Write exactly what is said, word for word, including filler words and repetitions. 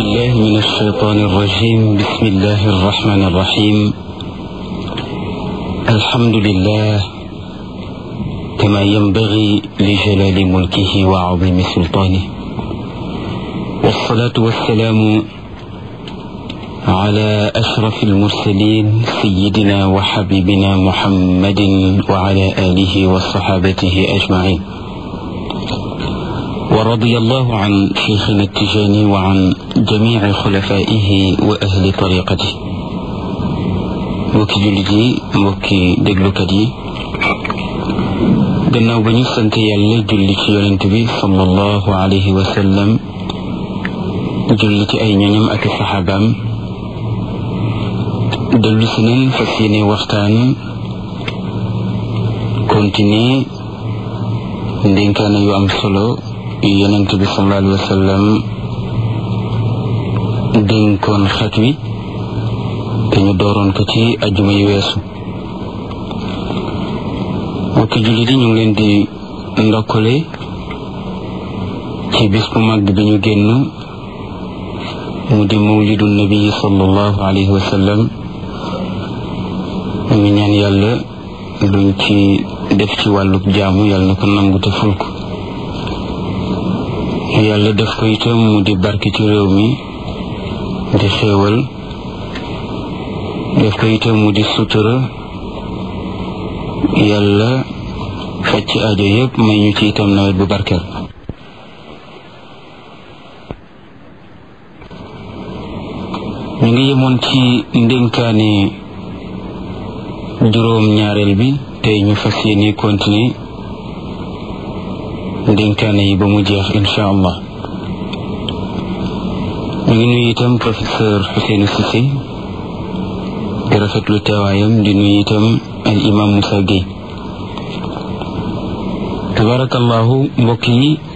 بالله من الشيطان الرجيم. بسم الله الرحمن الرحيم. الحمد لله كما ينبغي لجلال ملكه وعظيم سلطانه، والصلاة والسلام على أشرف المرسلين سيدنا وحبيبنا محمد وعلى آله وصحابته أجمعين، ورضي الله عن شيخنا التجاني وعن جميع خلفائه وأهل طريقته. mbokki jullit yi, mbokki déglukat yi, gannaaw ba ñu sant yàlla julli ci yonent bi sallallahu alayhi wa sallam, julli ci ay ñoñam ak saxaabaam, dellu si nañ fas yéene waxtaan continuer ndénkaane yu am solo yu yonent bi sallallahu alayhi wa sallam dénkoon xeet wi te ñu dooroon ko ci ajjuma yu weesu. mbokki jullit yi, ñu ngi leen di ndokkale ci bis bu mag bi ñu génn mu di mawlidu nabi sallallahu alayhi wa sallam. ñu ngi ñaan yàlla luñ ci def ci wàllub jaamu yàlla na ko nangu te ful ko. yàlla def ko itam mu di barke ci réew mi di xéewal, def ko itam mu di sutura. yàlla faj ci aajo yépp, may ñu ci itam nawet bu barkeel. ñu ngi yemoon ci ndénkaane juróom ñaareel bi, tey ñu fas yéene continuer ndénkaane yi ba mu jeex insha allah. ñu ngi nuyu itam professeur Ousseynou Cissé di rafetlu teewaayam, di nuyu itam al imam Moussa Gueye. tabarakallahu. mbokk yi,